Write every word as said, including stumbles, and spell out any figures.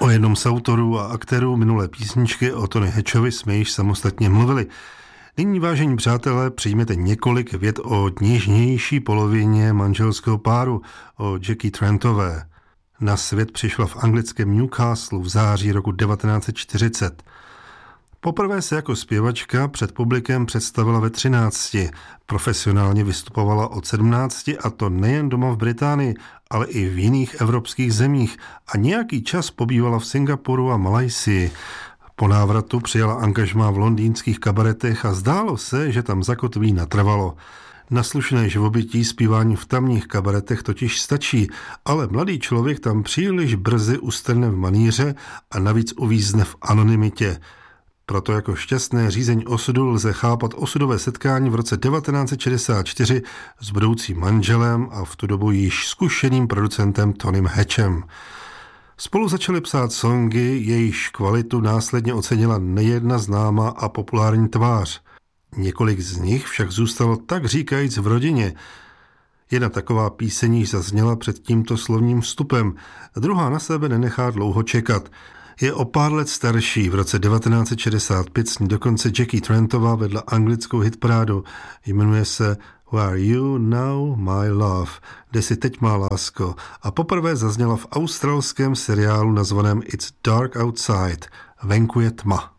O jednom z autorů a aktérů minulé písničky o Tony Hatchovi jsme již samostatně mluvili. Nyní, vážení přátelé, přijměte několik vět o něžnější polovině manželského páru, o Jackie Trentové. Na svět přišla v anglickém Newcastle v září roku devatenáct set čtyřicet. Poprvé se jako zpěvačka před publikem představila ve třinácti. Profesionálně vystupovala od sedmnácti, a to nejen doma v Británii, ale i v jiných evropských zemích, a nějaký čas pobývala v Singapuru a Malajsii. Po návratu přijala angažmá v londýnských kabaretech a zdálo se, že tam zakotví natrvalo. Na slušné živobytí zpívání v tamních kabaretech totiž stačí, ale mladý člověk tam příliš brzy ustrne v manýře a navíc uvízne v anonymitě. Proto jako šťastné řízení osudu lze chápat osudové setkání v roce devatenáct set šedesát čtyři s budoucím manželem a v tu dobu již zkušeným producentem Tonym Hatchem. Spolu začali psát songy, jejichž kvalitu následně ocenila nejedna známá a populární tvář. Několik z nich však zůstalo tak říkajíc v rodině. Jedna taková píseň již zazněla před tímto slovním vstupem, druhá na sebe nenechá dlouho čekat. Je o pár let starší, v roce devatenáct set šedesát pět s ní dokonce Jackie Trentová vedla anglickou hitparádu. Jmenuje se Where Are You Now, My Love, kde si teď má lásko, a poprvé zazněla v australském seriálu nazvaném It's Dark Outside, Venku je tma.